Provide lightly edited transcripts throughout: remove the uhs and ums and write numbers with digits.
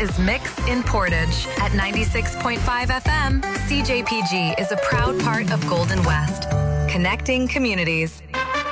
is Mix in Portage. At 96.5 FM, CJPG is a proud part of Golden West, connecting communities.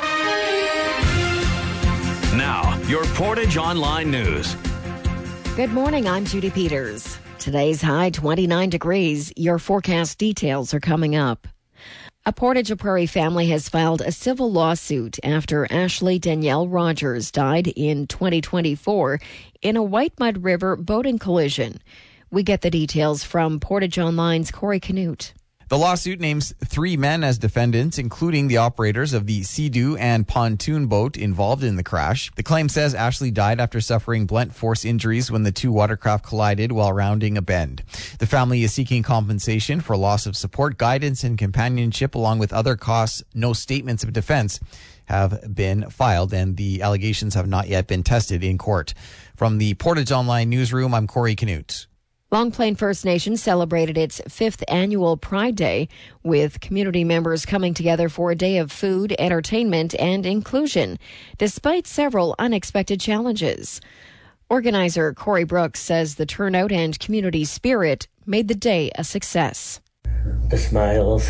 Now, your Portage Online News. Good morning, I'm Judy Peters. Today's high 29 degrees. Your forecast details are coming up. A Portage Prairie family has filed a civil lawsuit after Ashley Danielle Rogers died in 2024 in a White Mud River boating collision. We get the details from Portage Online's Corey Canute. The lawsuit names 3 men as defendants, including the operators of the Sea-Doo and pontoon boat involved in the crash. The claim says Ashley died after suffering blunt force injuries when the 2 watercraft collided while rounding a bend. The family is seeking compensation for loss of support, guidance, and companionship, along with other costs. No statements of defense have been filed, and the allegations have not yet been tested in court. From the Portage Online newsroom, I'm Corey Canute. Long Plain First Nation celebrated its 5th annual Pride Day, with community members coming together for a day of food, entertainment, and inclusion, despite several unexpected challenges. Organizer Corey Brooks says the turnout and community spirit made the day a success. The smiles,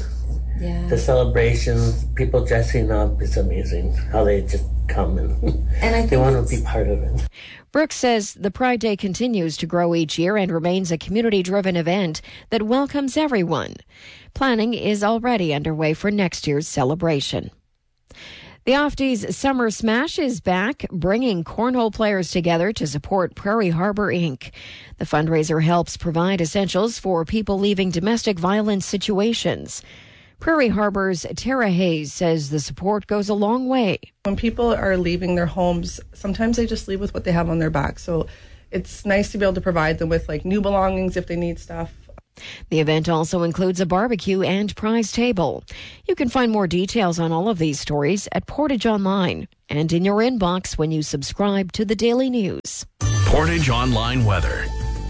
the celebrations, people dressing up, it's amazing how they just come and I think they want to be part of it. Brooks says the Pride Day continues to grow each year and remains a community-driven event that welcomes everyone. Planning is already underway for next year's celebration. The Ofties Summer Smash is back, bringing cornhole players together to support Prairie Harbor Inc. The fundraiser helps provide essentials for people leaving domestic violence situations. Prairie Harbor's Tara Hayes says the support goes a long way. When people are leaving their homes, sometimes they just leave with what they have on their back. So it's nice to be able to provide them with new belongings if they need stuff. The event also includes a barbecue and prize table. You can find more details on all of these stories at Portage Online and in your inbox when you subscribe to the Daily News. Portage Online weather.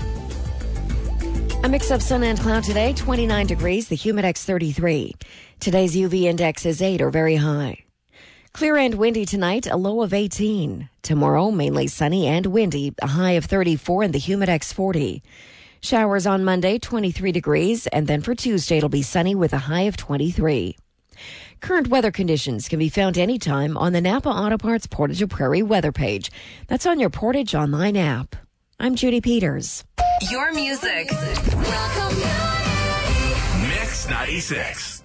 A mix of sun and cloud today, 29 degrees, the Humidex 33. Today's UV index is 8 or very high. Clear and windy tonight, a low of 18. Tomorrow, mainly sunny and windy, a high of 34 and the Humidex 40. Showers on Monday, 23 degrees, and then for Tuesday it'll be sunny with a high of 23. Current weather conditions can be found anytime on the Napa Auto Parts Portage Prairie weather page. That's on your Portage Online app. I'm Judy Peters. Your music. Mix 96.